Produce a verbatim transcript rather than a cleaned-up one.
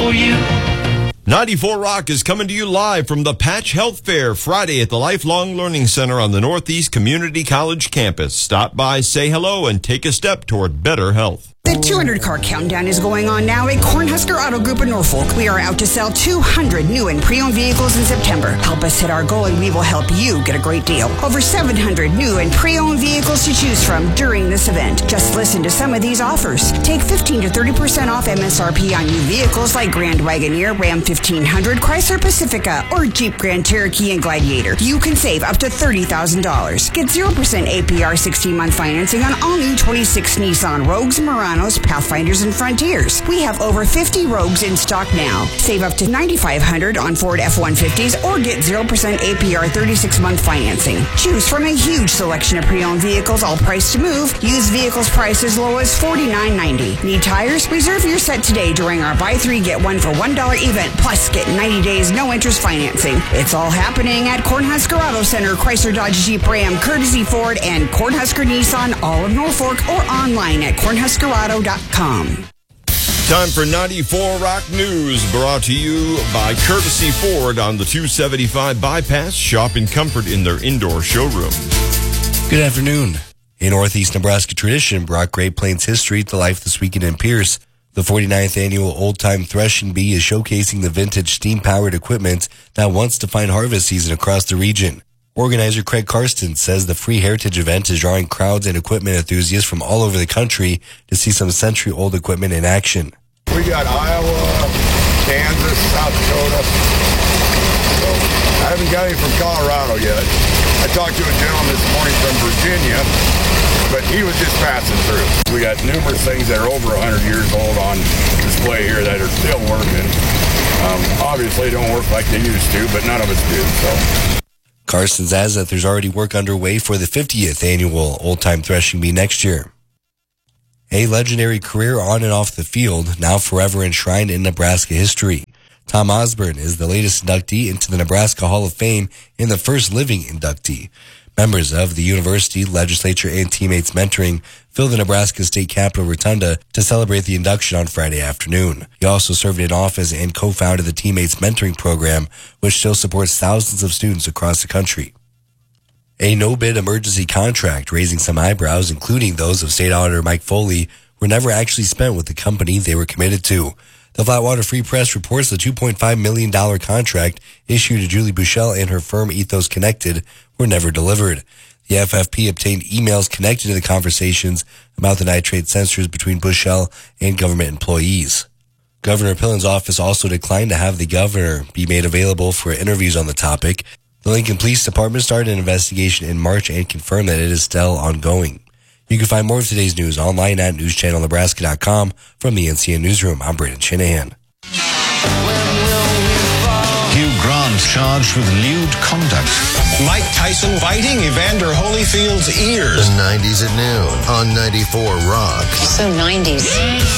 for you. ninety-four Rock is coming to you live from the Patch Health Fair Friday at the Lifelong Learning Center on the Northeast Community College campus. Stop by, say hello, and take a step toward better health. The two hundred car countdown is going on now at Cornhusker Auto Group in Norfolk. We are out to sell two hundred new and pre-owned vehicles in September. Help us hit our goal and we will help you get a great deal. Over seven hundred new and pre-owned vehicles to choose from during this event. Just listen to some of these offers. Take fifteen to thirty percent off M S R P on new vehicles like Grand Wagoneer, Ram fifteen hundred, Chrysler Pacifica, or Jeep Grand Cherokee and Gladiator. You can save up to thirty thousand dollars. Get zero percent A P R sixteen-month financing on all new twenty-six Nissan Rogues, Muranos, Pathfinders, and Frontiers. We have over fifty Rogues in stock now. Save up to nine thousand five hundred dollars on Ford F one fifties or get zero percent A P R thirty-six-month financing. Choose from a huge selection of pre-owned vehicles, all priced to move. Used vehicles priced as low as forty-nine ninety. Need tires? Reserve your set today during our buy three, get one for one dollar event. Plus, get ninety days, no interest financing. It's all happening at Cornhusker Auto Center, Chrysler Dodge Jeep Ram, Courtesy Ford, and Cornhusker Nissan, all of Norfolk, or online at cornhusker auto dot com. Time for ninety-four Rock News, brought to you by Courtesy Ford on the two seventy-five bypass. Shop in comfort in their indoor showroom. Good afternoon. A Northeast Nebraska tradition brought Great Plains history to life this weekend in Pierce. The forty-ninth annual Old Time Threshing Bee is showcasing the vintage steam-powered equipment that once defined harvest season across the region. Organizer Craig Karsten says the free heritage event is drawing crowds and equipment enthusiasts from all over the country to see some century-old equipment in action. We got Iowa, Kansas, South Dakota. So I haven't got any from Colorado yet. I talked to a gentleman this morning from Virginia, but he was just passing through. We got numerous things that are over one hundred years old on display here that are still working. Um, obviously don't work like they used to, but none of us do. So. Carson says that there's already work underway for the fiftieth annual Old Time Threshing Bee next year. A legendary career on and off the field, now forever enshrined in Nebraska history. Tom Osborne is the latest inductee into the Nebraska Hall of Fame and the first living inductee. Members of the university, legislature, and teammates mentoring filled the Nebraska State Capitol Rotunda to celebrate the induction on Friday afternoon. He also served in office and co-founded the Teammates Mentoring Program, which still supports thousands of students across the country. A no-bid emergency contract raising some eyebrows, including those of State Auditor Mike Foley, were never actually spent with the company they were committed to. The Flatwater Free Press reports the two point five million dollars contract issued to Julie Bushell and her firm Ethos Connected were never delivered. The F F P obtained emails connected to the conversations about the nitrate sensors between Bushell and government employees. Governor Pillen's office also declined to have the governor be made available for interviews on the topic. The Lincoln Police Department started an investigation in March and confirmed that it is still ongoing. You can find more of today's news online at news channel nebraska dot com. From the N C N Newsroom, I'm Braden Shanahan. Hugh Grant charged with lewd conduct. Mike Tyson biting Evander Holyfield's ears. The nineties at noon on ninety-four Rock. So nineties.